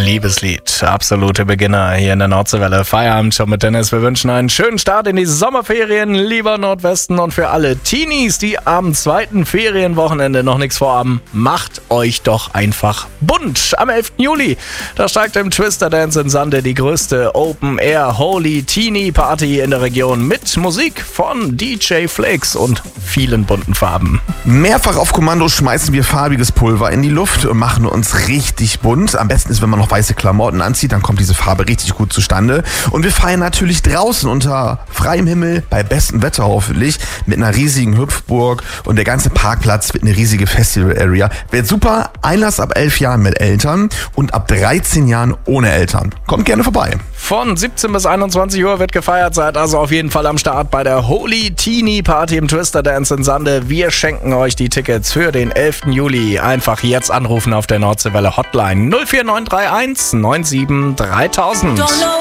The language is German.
Liebeslied. Absolute Beginner hier in der Nordseewelle. Feierabend schon mit Dennis. Wir wünschen einen schönen Start in die Sommerferien, lieber Nordwesten. Und für alle Teenies, die am zweiten Ferienwochenende noch nichts vorhaben, macht euch doch einfach bunt. Am 11. Juli, da steigt im Twister Dance in Sande die größte Open-Air Holy Teenie Party in der Region mit Musik von DJ Flakes und vielen bunten Farben. Mehrfach auf Kommando schmeißen wir farbiges Pulver in die Luft und machen uns richtig bunt. Am besten ist, wenn man noch weiße Klamotten anzieht, dann kommt diese Farbe richtig gut zustande. Und wir feiern natürlich draußen unter freiem Himmel, bei bestem Wetter hoffentlich, mit einer riesigen Hüpfburg und der ganze Parkplatz wird eine riesige Festival-Area. Wird super, Einlass ab 11 Jahren mit Eltern und ab 13 Jahren ohne Eltern. Kommt gerne vorbei. Von 17 bis 21 Uhr wird gefeiert, seid also auf jeden Fall am Start bei der Holy Teenie Party im Twister Dance in Sande. Wir schenken euch die Tickets für den 11. Juli. Einfach jetzt anrufen auf der Nordseewelle Hotline 04931 97 3000.